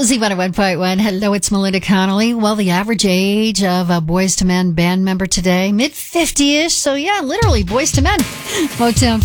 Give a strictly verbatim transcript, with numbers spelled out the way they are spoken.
Z one oh one point one. Hello, it's Melinda Connolly. Well, the average age of a Boyz two Men band member today, mid fifty-ish. So yeah, literally Boyz two Men. Motown